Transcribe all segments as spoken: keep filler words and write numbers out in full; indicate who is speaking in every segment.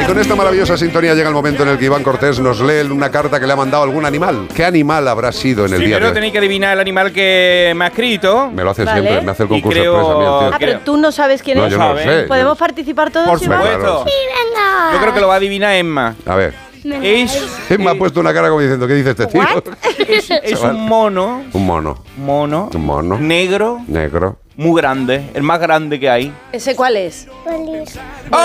Speaker 1: con esta maravillosa sintonía llega el momento en el que Iván Cortés nos lee una carta que le ha mandado algún animal. ¿Qué animal habrá sido en el día de
Speaker 2: Primero
Speaker 1: hoy?
Speaker 2: tenéis que adivinar el animal que me ha escrito.
Speaker 1: Me lo hace
Speaker 3: Vale.
Speaker 1: siempre, me hace el concurso
Speaker 2: Y creo-
Speaker 1: express a mí, el tío.
Speaker 3: Ah, pero tú no sabes quién
Speaker 1: No,
Speaker 3: es.
Speaker 1: yo no lo sé.
Speaker 3: ¿Podemos participar todos,
Speaker 2: Por
Speaker 3: Iván?
Speaker 2: supuesto.
Speaker 1: Sí,
Speaker 4: venga.
Speaker 2: Yo creo que lo va a adivinar Emma.
Speaker 1: A ver.
Speaker 2: Es,
Speaker 1: Me ha puesto una cara como diciendo, ¿qué dice este tío?
Speaker 2: es, es un mono,
Speaker 1: Un mono.
Speaker 2: mono,
Speaker 1: Un mono.
Speaker 2: negro,
Speaker 1: Negro.
Speaker 2: muy grande, el más grande que hay.
Speaker 3: ¿Ese cuál es?
Speaker 4: Feliz.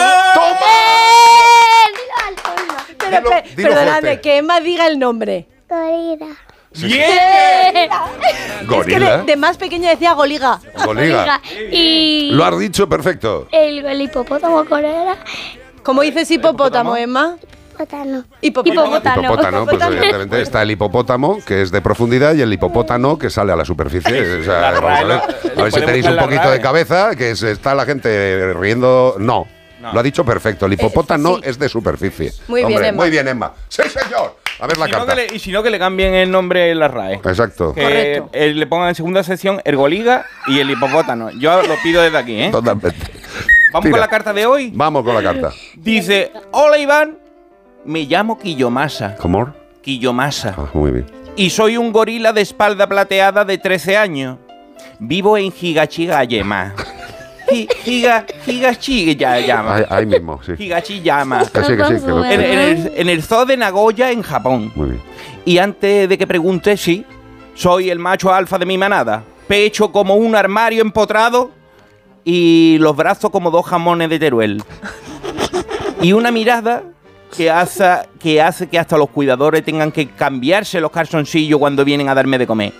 Speaker 3: Pero,
Speaker 1: Dilo-
Speaker 3: pe-
Speaker 1: dilo
Speaker 3: perdonadme,
Speaker 1: fuerte.
Speaker 3: que Emma diga el nombre.
Speaker 4: Gorila.
Speaker 2: ¡Bien!
Speaker 3: Es que
Speaker 1: Gorila.
Speaker 3: de, de más pequeña decía goliga.
Speaker 1: Goliga.
Speaker 4: Y
Speaker 1: Lo has dicho perfecto.
Speaker 4: el, el hipopótamo corera.
Speaker 3: ¿Cómo dices hipopótamo, Emma?
Speaker 4: Hipopótamo.
Speaker 3: Hipopótamo.
Speaker 4: Hipopótamo.
Speaker 1: Hipopótamo, pues
Speaker 3: Hipopótamo.
Speaker 1: evidentemente está el hipopótamo, que es de profundidad, y el hipopótano, que sale a la superficie. O sea,
Speaker 2: La
Speaker 1: vamos a ver,
Speaker 2: RAE,
Speaker 1: a
Speaker 2: lo
Speaker 1: ver si
Speaker 2: puede
Speaker 1: tenéis
Speaker 2: buscar
Speaker 1: un
Speaker 2: la
Speaker 1: poquito
Speaker 2: RAE.
Speaker 1: de cabeza, que se está la gente riendo. No,
Speaker 2: No.
Speaker 1: lo ha dicho perfecto. El hipopótamo
Speaker 3: sí.
Speaker 1: es de superficie.
Speaker 3: Muy bien,
Speaker 1: Hombre,
Speaker 3: Emma.
Speaker 1: Muy bien, Emma. ¡Sí, señor! A ver la
Speaker 2: Si no
Speaker 1: carta.
Speaker 2: que le- y si no, que le cambien el nombre en la RAE.
Speaker 1: Exacto.
Speaker 2: Que
Speaker 3: Correcto.
Speaker 2: eh, le pongan en segunda sección Ergoliga y el hipopótamo. Yo lo pido desde aquí, ¿eh?
Speaker 1: Totalmente.
Speaker 2: Vamos
Speaker 1: Tira.
Speaker 2: con la carta de hoy.
Speaker 1: Vamos con la carta.
Speaker 2: Dice, hola Iván, me llamo Quillomasa.
Speaker 1: ¿Cómo?
Speaker 2: Quillomasa.
Speaker 1: Ah, muy bien.
Speaker 2: Y soy un gorila de espalda plateada de trece años. Vivo en Higachigayama. Hi- Higa, Higachigayama.
Speaker 1: Ahí, ahí mismo, sí.
Speaker 2: Higachiyama.
Speaker 1: Que sí, que sí. que lo-
Speaker 2: En, en el, en el zoo de Nagoya, en Japón.
Speaker 1: Muy bien.
Speaker 2: Y antes de que pregunte, sí, soy el macho alfa de mi manada. Pecho como un armario empotrado y los brazos como dos jamones de Teruel. Y una mirada que hace, que hace que hasta los cuidadores tengan que cambiarse los calzoncillos cuando vienen a darme de comer.